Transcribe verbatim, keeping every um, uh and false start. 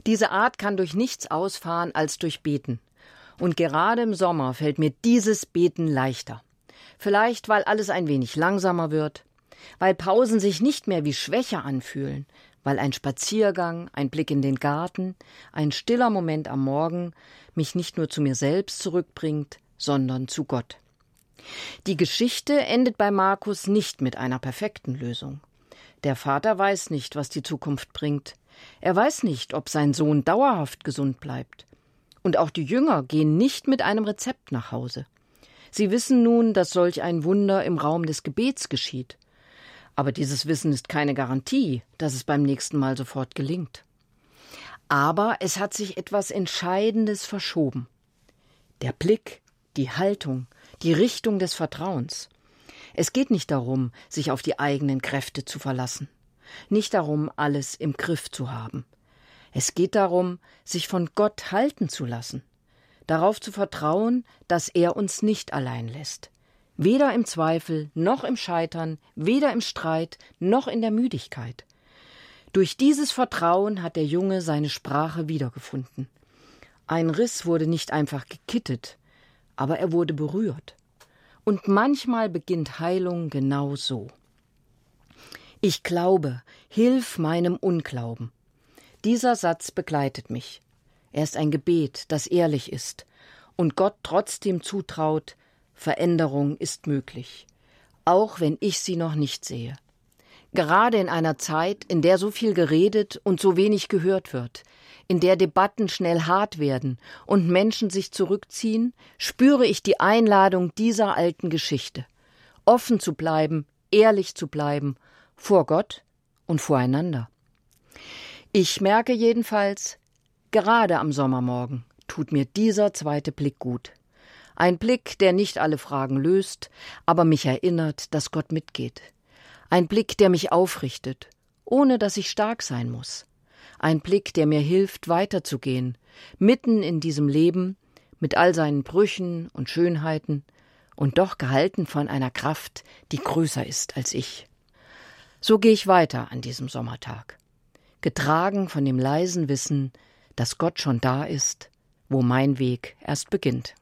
Diese Art kann durch nichts ausfahren als durch Beten. Und gerade im Sommer fällt mir dieses Beten leichter. Vielleicht, weil alles ein wenig langsamer wird, weil Pausen sich nicht mehr wie Schwäche anfühlen, weil ein Spaziergang, ein Blick in den Garten, ein stiller Moment am Morgen mich nicht nur zu mir selbst zurückbringt, sondern zu Gott. Die Geschichte endet bei Markus nicht mit einer perfekten Lösung. Der Vater weiß nicht, was die Zukunft bringt. Er weiß nicht, ob sein Sohn dauerhaft gesund bleibt. Und auch die Jünger gehen nicht mit einem Rezept nach Hause. Sie wissen nun, dass solch ein Wunder im Raum des Gebets geschieht. Aber dieses Wissen ist keine Garantie, dass es beim nächsten Mal sofort gelingt. Aber es hat sich etwas Entscheidendes verschoben. Der Blick, die Haltung, die Richtung des Vertrauens. Es geht nicht darum, sich auf die eigenen Kräfte zu verlassen. Nicht darum, alles im Griff zu haben. Es geht darum, sich von Gott halten zu lassen. Darauf zu vertrauen, dass er uns nicht allein lässt. Weder im Zweifel, noch im Scheitern, weder im Streit, noch in der Müdigkeit. Durch dieses Vertrauen hat der Junge seine Sprache wiedergefunden. Ein Riss wurde nicht einfach gekittet, aber er wurde berührt. Und manchmal beginnt Heilung genau so. Ich glaube, hilf meinem Unglauben. Dieser Satz begleitet mich. Er ist ein Gebet, das ehrlich ist und Gott trotzdem zutraut, Veränderung ist möglich, auch wenn ich sie noch nicht sehe. Gerade in einer Zeit, in der so viel geredet und so wenig gehört wird, in der Debatten schnell hart werden und Menschen sich zurückziehen, spüre ich die Einladung dieser alten Geschichte, offen zu bleiben, ehrlich zu bleiben, vor Gott und voreinander. Ich merke jedenfalls, gerade am Sommermorgen tut mir dieser zweite Blick gut. Ein Blick, der nicht alle Fragen löst, aber mich erinnert, dass Gott mitgeht. Ein Blick, der mich aufrichtet, ohne dass ich stark sein muss. Ein Blick, der mir hilft, weiterzugehen, mitten in diesem Leben, mit all seinen Brüchen und Schönheiten und doch gehalten von einer Kraft, die größer ist als ich. So gehe ich weiter an diesem Sommertag, getragen von dem leisen Wissen, dass Gott schon da ist, wo mein Weg erst beginnt.